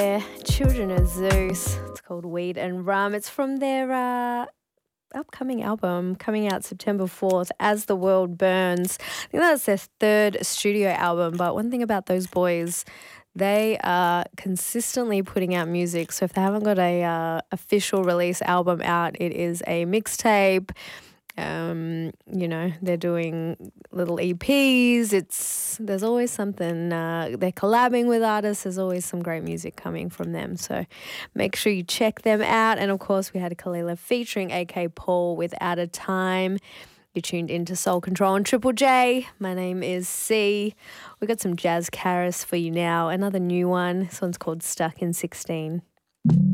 Children of Zeus. It's called Weed and Rum. It's from their upcoming album coming out September 4th, As the World Burns. I think that's their third studio album, but one thing about those boys, they are consistently putting out music. So if they haven't got a official release album out, it is a mixtape. They're doing little EPs. There's always something. They're collabing with artists. There's always some great music coming from them. So make sure you check them out. And of course, we had Kalila featuring AK Paul with Out of Time. You're tuned into Soul Control on Triple J. My name is C. We got some Jazz Karis for you now. Another new one. This one's called Stuck in 16.